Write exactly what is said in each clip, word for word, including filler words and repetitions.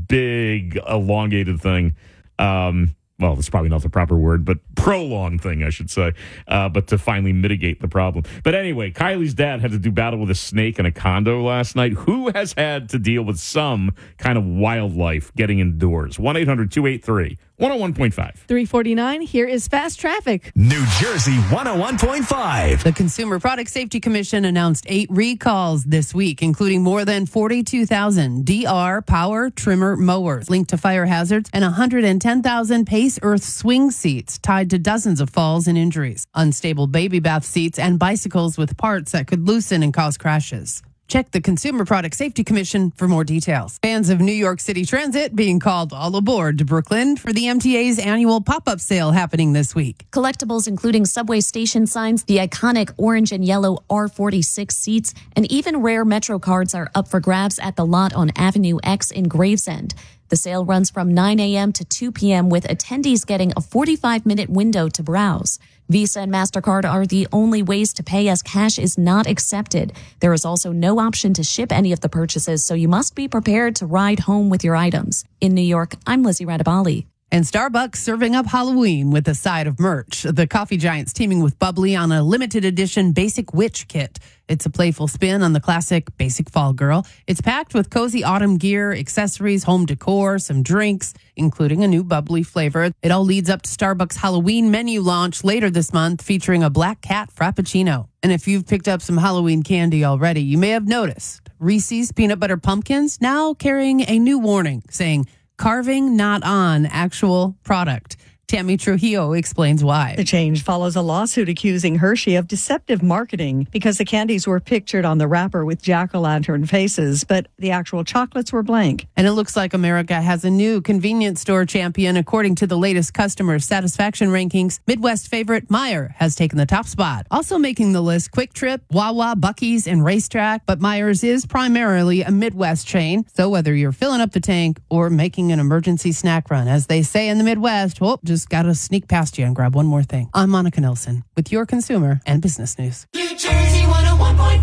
big, elongated thing. Um, well, that's probably not the proper word, but prolonged thing, I should say, uh, but to finally mitigate the problem. But anyway, Kylie's dad had to do battle with a snake in a condo last night. Who has had to deal with some kind of wildlife getting indoors? one eight hundred two eight three one oh one point five. three forty-nine, here is Fast Traffic. New Jersey one oh one point five. The Consumer Product Safety Commission announced eight recalls this week, including more than forty-two thousand D R power trimmer mowers linked to fire hazards and one hundred ten thousand Pace Earth swing seats tied to dozens of falls and injuries, unstable baby bath seats, and bicycles with parts that could loosen and cause crashes. Check the Consumer Product Safety Commission for more details. Fans of New York City Transit being called all aboard to Brooklyn for the M T A's annual pop-up sale happening this week. Collectibles including subway station signs, the iconic orange and yellow R forty-six seats, and even rare Metro cards are up for grabs at the lot on Avenue X in Gravesend. The sale runs from nine a.m. to two p.m. with attendees getting a forty-five minute window to browse. Visa and MasterCard are the only ways to pay as cash is not accepted. There is also no option to ship any of the purchases, so you must be prepared to ride home with your items. In New York, I'm Lizzie Radabali. And Starbucks serving up Halloween with a side of merch. The coffee giants teaming with Bubbly on a limited edition Basic Witch kit. It's a playful spin on the classic Basic Fall Girl. It's packed with cozy autumn gear, accessories, home decor, some drinks, including a new bubbly flavor. It all leads up to Starbucks' Halloween menu launch later this month, featuring a black cat frappuccino. And if you've picked up some Halloween candy already, you may have noticed Reese's Peanut Butter Pumpkins now carrying a new warning saying, carving not on actual product. Tammy Trujillo explains why. The change follows a lawsuit accusing Hershey of deceptive marketing because the candies were pictured on the wrapper with jack-o'-lantern faces, but the actual chocolates were blank. And it looks like America has a new convenience store champion. According to the latest customer satisfaction rankings, Midwest favorite Meijer has taken the top spot. Also making the list, Quick Trip, Wawa, Buc-ee's, and Racetrack. But Meijer's is primarily a Midwest chain, so whether you're filling up the tank or making an emergency snack run, as they say in the Midwest, oh, just got to sneak past you and grab one more thing. I'm Monica Nelson with your consumer and business news. New Jersey one oh one point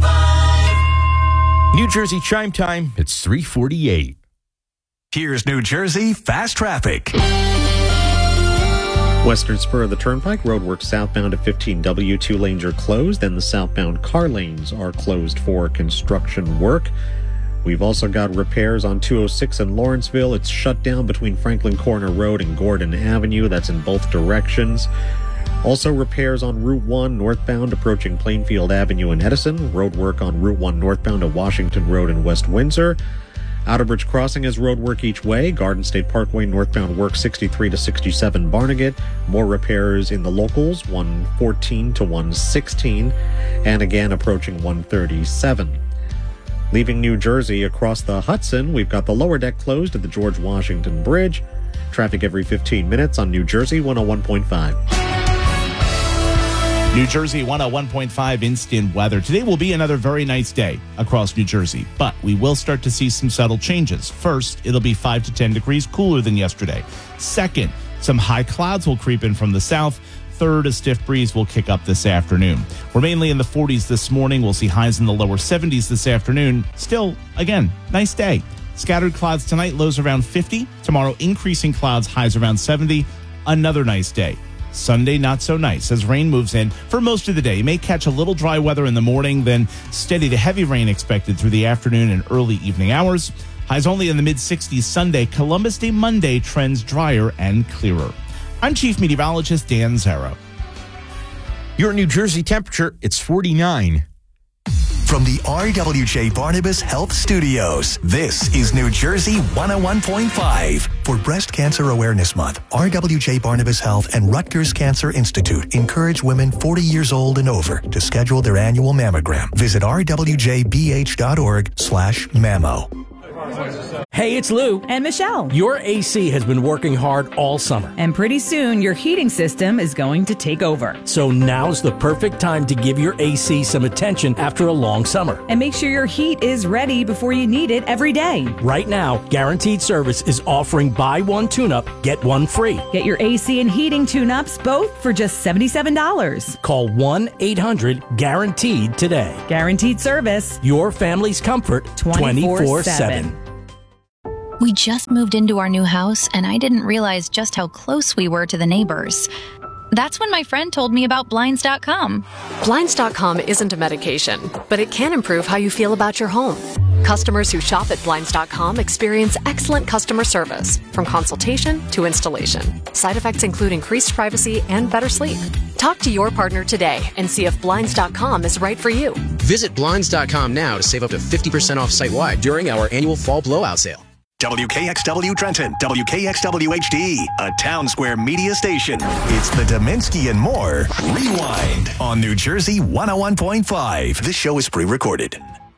five. New Jersey Chime Time, it's three forty-eight. Here's New Jersey Fast Traffic. Western spur of the Turnpike, roadwork southbound at fifteen W, two lanes are closed, and the southbound car lanes are closed for construction work. We've also got repairs on two oh six in Lawrenceville. It's shut down between Franklin Corner Road and Gordon Avenue. That's in both directions. Also repairs on Route one northbound approaching Plainfield Avenue in Edison. Road work on Route one northbound at Washington Road in West Windsor. Outerbridge Crossing has road work each way. Garden State Parkway northbound work sixty-three to sixty-seven Barnegat. More repairs in the locals, one fourteen to one sixteen. And again approaching one thirty-seven. Leaving New Jersey across the Hudson, we've got the lower deck closed at the George Washington Bridge. Traffic every fifteen minutes on New Jersey one oh one point five. New Jersey one oh one point five instant weather. Today will be another very nice day across New Jersey, but we will start to see some subtle changes. First, it'll be five to ten degrees cooler than yesterday. Second, some high clouds will creep in from the south. Third, a stiff breeze will kick up this afternoon. We're mainly in the forties this morning. We'll see highs in the lower seventies this afternoon. Still, again, nice day. Scattered clouds tonight, lows around fifty. Tomorrow, increasing clouds, highs around seventy. Another nice day. Sunday, not so nice as rain moves in for most of the day. You may catch a little dry weather in the morning, then steady to heavy rain expected through the afternoon and early evening hours. Highs only in the mid-sixties Sunday. Columbus Day Monday trends drier and clearer. I'm Chief Meteorologist Dan Zarrow. Your New Jersey temperature, it's forty-nine. From the R W J Barnabas Health Studios, this is New Jersey one oh one point five. For Breast Cancer Awareness Month, R W J Barnabas Health and Rutgers Cancer Institute encourage women forty years old and over to schedule their annual mammogram. Visit r w j b h dot org slash mammo. Hey, it's Lou. And Michelle. Your A C has been working hard all summer. And pretty soon, your heating system is going to take over. So now's the perfect time to give your A C some attention after a long summer. And make sure your heat is ready before you need it every day. Right now, Guaranteed Service is offering buy one tune-up, get one free. Get your A C and heating tune-ups both for just seventy-seven dollars. Call one eight hundred guaranteed today. Guaranteed Service. Your family's comfort twenty-four seven. We just moved into our new house, and I didn't realize just how close we were to the neighbors. That's when my friend told me about Blinds dot com. Blinds dot com isn't a medication, but it can improve how you feel about your home. Customers who shop at Blinds dot com experience excellent customer service, from consultation to installation. Side effects include increased privacy and better sleep. Talk to your partner today and see if Blinds dot com is right for you. Visit Blinds dot com now to save up to fifty percent off site-wide during our annual fall blowout sale. W K X W Trenton, W K X W H D, a Town Square media station. It's the Dominski and More Rewind on New Jersey one oh one point five. This show is pre-recorded.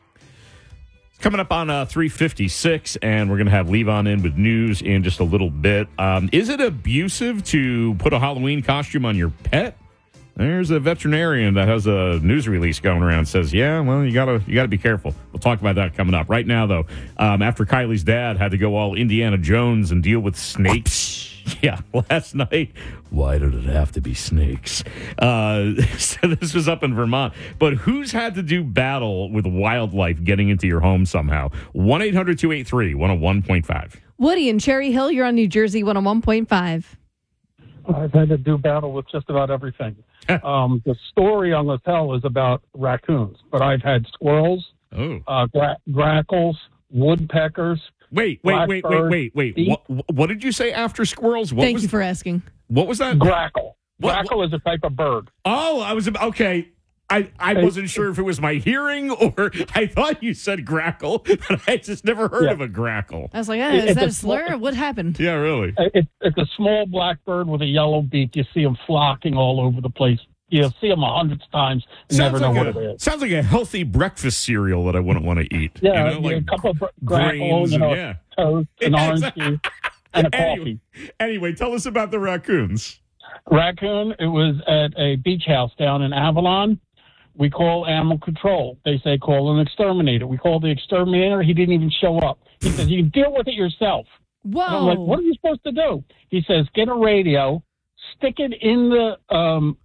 Coming up on uh, three fifty-six, and we're going to have Levon in with news in just a little bit. Um, is it abusive to put a Halloween costume on your pet? There's a veterinarian that has a news release going around. Says, yeah, well, you gotta you gotta be careful. We'll talk about that coming up. Right now, though, um, after Kylie's dad had to go all Indiana Jones and deal with snakes. Yeah, last night. Why did it have to be snakes? Uh, so this was up in Vermont. But who's had to do battle with wildlife getting into your home somehow? one eight hundred two eight three one oh one point five. Woody in Cherry Hill, you're on New Jersey one oh one point five. I've had to do battle with just about everything. um, the story on the tell is about raccoons, but I've had squirrels, oh. uh, gra- grackles, woodpeckers. Wait, wait, wait, wait, wait, wait. What, what did you say after squirrels? What Thank was, you for asking. What was that? Grackle. What, grackle what? is a type of bird. Oh, I was okay. I, I wasn't sure if it was my hearing or I thought you said grackle, but I just never heard Yeah. of a grackle. I was like, eh, is It's that a a slur? What happened? Yeah, really. It, it's a small black bird with a yellow beak. You see them flocking all over the place. You'll see them a hundred times and Sounds never know like what a, it is. Sounds like a healthy breakfast cereal that I wouldn't want to eat. Yeah, you know, yeah, like a couple of grackles, grains you know, and, yeah. toast, an Yeah, orange exactly. juice, and a Anyway, coffee. anyway, tell us about the raccoons. Raccoon, it was at a beach house down in Avalon. We call animal control. They say call an exterminator. We called the exterminator. He didn't even show up. He says, you can deal with it yourself. Whoa. And I'm like, what are you supposed to do? He says, get a radio, stick it in the um,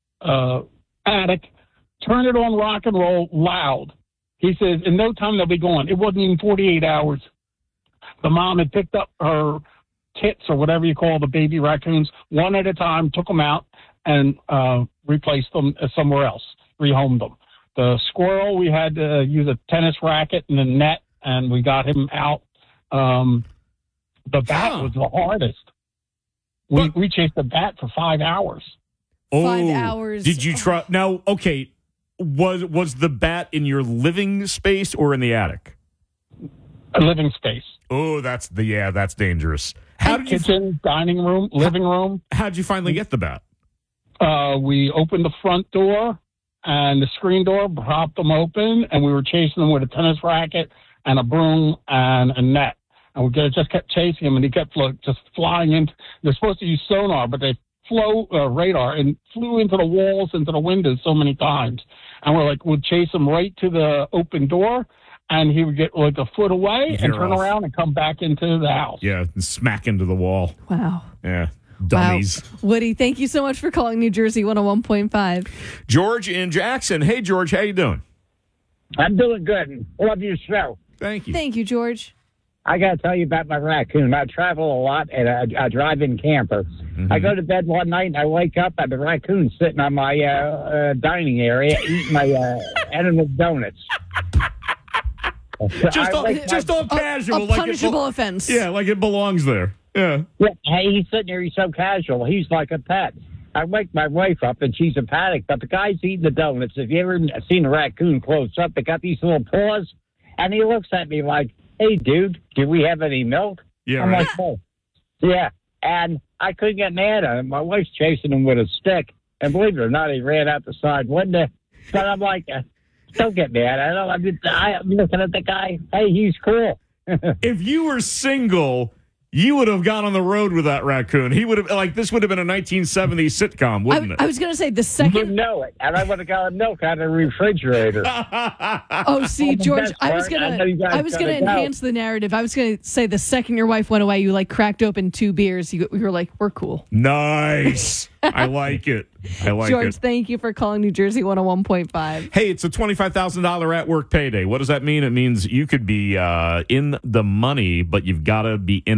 uh, attic, turn it on rock and roll loud. He says, in no time they'll be gone. It wasn't even forty-eight hours. The mom had picked up her kits or whatever you call the baby raccoons one at a time, took them out, and uh, replaced them somewhere else, rehomed them. The squirrel, we had to use a tennis racket and a net, and we got him out. Um, the bat Huh. was the hardest. We, we chased the bat for five hours. Five Oh, hours. Did you try? Now, okay, was was the bat in your living space or in the attic? A living space. Oh, that's the yeah, that's dangerous. How did you Kitchen, dining room, living room. How'd you finally get the bat? Uh, we opened the front door and the screen door, propped them open, and we were chasing them with a tennis racket and a broom and a net. And we just kept chasing him, and he kept like, just flying in. They're supposed to use sonar, but they flew uh, radar and flew into the walls, into the windows so many times. And we're like, we'd chase him right to the open door, and he would get like a foot away and Veer turn off. around and come back into the house. Yeah, smack into the wall. Wow. Yeah, dummies. Wow. Woody, thank you so much for calling New Jersey one oh one point five. George in Jackson. Hey, George, how you doing? I'm doing good. Love your show. Thank you. Thank you, George. I got to tell you about my raccoon. I travel a lot, and I, I drive in camper. Mm-hmm. I go to bed one night, and I wake up, and the raccoon sitting on my uh, uh, dining area eating my uh, edible donuts. Just I all, wake just my- all casual. A like it punishable bel- offense. Yeah, like it belongs there. Yeah. Yeah, hey, he's sitting there. He's so casual. He's like a pet. I wake my wife up, and she's a panic. But the guy's eating the donuts. If you ever seen a raccoon close up, they got these little paws, and he looks at me like, "Hey, dude, do we have any milk?" Yeah, I'm right. like, "Oh, yeah." And I couldn't get mad at him. My wife's chasing him with a stick, and believe it or not, he ran out the side window. But I'm like, uh, "Don't get mad." I don't. I'm, just, I, I'm looking at the guy. Hey, he's cool. If you were single, You would have gone on the road with that raccoon. He would have, like, this would have been a nineteen seventies sitcom, wouldn't I, it? I was going to say the You second. didn't know it, and I would have got milk out of the refrigerator. Oh, see, George, Best I was part, I know gonna, you guys I was gonna gotta go. enhance the narrative. I was gonna say the second your wife went away, you like cracked open two beers. You, you were like, "We're cool." Nice. I like it. I like George, it. thank you for calling New Jersey one oh one point five. Hey, it's a twenty-five thousand dollars at work payday. What does that mean? It means you could be uh, in the money, but you've got to be in